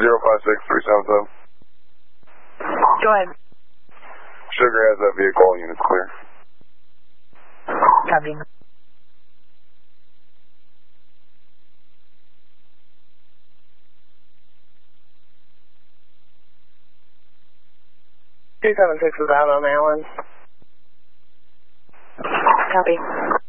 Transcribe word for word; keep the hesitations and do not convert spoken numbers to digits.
zero five six three seven seven. Go ahead. Sugar has that vehicle, all units clear. Copy. two seven six is out on Allen. Copy.